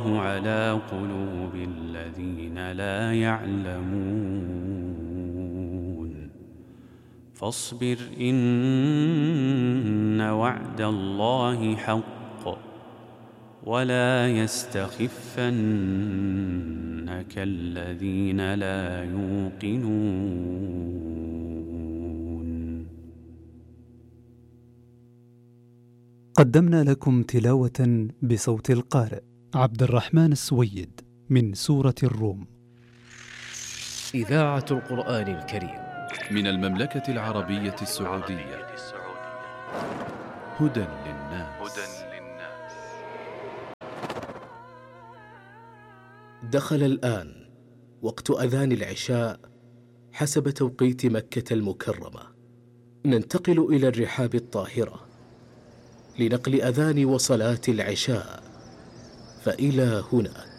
الله على قلوب الذين لا يعلمون فاصبر إن وعد الله حق ولا يستخفنك الذين لا يوقنون. قدمنا لكم تلاوة بصوت القارئ عبد الرحمن السويد من سورة الروم. إذاعة القرآن الكريم من المملكة العربية السعودية. هدى للناس. دخل الآن وقت أذان العشاء حسب توقيت مكة المكرمة. ننتقل إلى الرحاب الطاهرة لنقل أذان وصلاة العشاء، فإلى هناك.